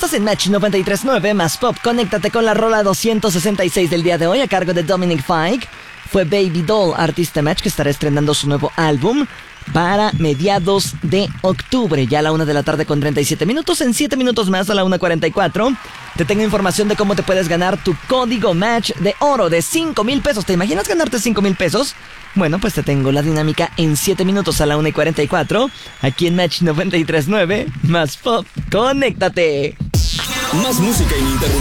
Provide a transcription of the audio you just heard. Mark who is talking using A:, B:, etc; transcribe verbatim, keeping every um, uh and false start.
A: Estás en Match noventa y tres punto nueve más Pop. Conéctate con la rola doscientos sesenta y seis del día de hoy a cargo de Dominic Fike. Fue Baby Doll, artista Match, que estará estrenando su nuevo álbum para mediados de octubre, ya a la una de la tarde con treinta y siete minutos. En siete minutos más, a la una cuarenta y cuatro, te tengo información de cómo te puedes ganar tu código Match de oro de cinco mil pesos. ¿Te imaginas ganarte cinco mil pesos? Bueno, pues te tengo la dinámica en siete minutos a la una y cuarenta y cuatro, aquí en Match noventa y tres punto nueve más Pop. ¡Conéctate!
B: Más música ininterrumpida.